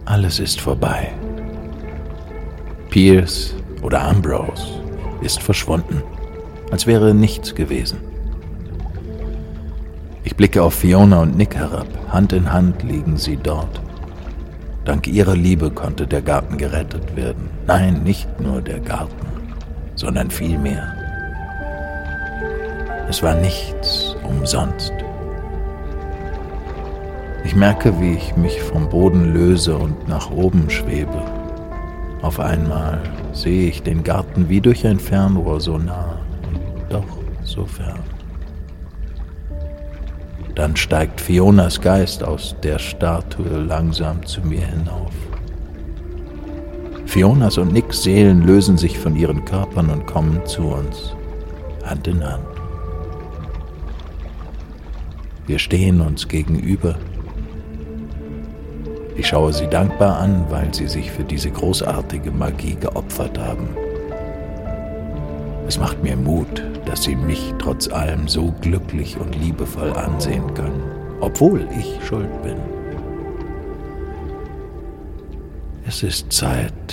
Alles ist vorbei. Pierce oder Ambrose ist verschwunden, als wäre nichts gewesen. Ich blicke auf Fiona und Nick herab. Hand in Hand liegen sie dort. Dank ihrer Liebe konnte der Garten gerettet werden. Nein, nicht nur der Garten, sondern viel mehr. Es war nichts umsonst. Ich merke, wie ich mich vom Boden löse und nach oben schwebe. Auf einmal sehe ich den Garten wie durch ein Fernrohr, so nah und doch so fern. Dann steigt Fionas Geist aus der Statue langsam zu mir hinauf. Fionas und Nicks Seelen lösen sich von ihren Körpern und kommen zu uns, Hand in Hand. Wir stehen uns gegenüber. Ich schaue sie dankbar an, weil sie sich für diese großartige Magie geopfert haben. Es macht mir Mut, dass sie mich trotz allem so glücklich und liebevoll ansehen können, obwohl ich schuld bin. Es ist Zeit.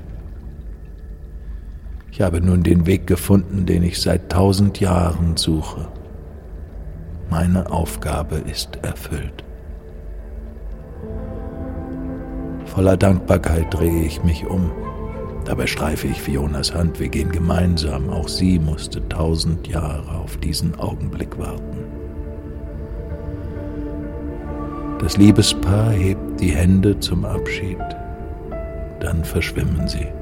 Ich habe nun den Weg gefunden, den ich seit 1000 Jahren suche. Meine Aufgabe ist erfüllt. Voller Dankbarkeit drehe ich mich um. Dabei streife ich Fionas Hand. Wir gehen gemeinsam. Auch sie musste 1000 Jahre auf diesen Augenblick warten. Das Liebespaar hebt die Hände zum Abschied. Dann verschwimmen sie.